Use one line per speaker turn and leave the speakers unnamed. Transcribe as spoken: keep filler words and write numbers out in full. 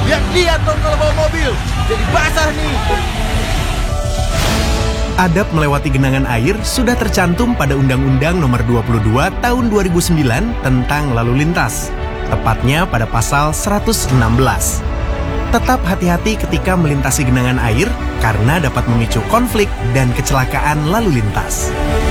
Lihat-lihat dong kalau bawa mobil, jadi basah nih.
Adab melewati genangan air sudah tercantum pada Undang-Undang Nomor dua puluh dua Tahun dua ribu sembilan tentang lalu lintas, tepatnya pada pasal seratus enam belas. Tetap hati-hati ketika melintasi genangan air karena dapat memicu konflik dan kecelakaan lalu lintas.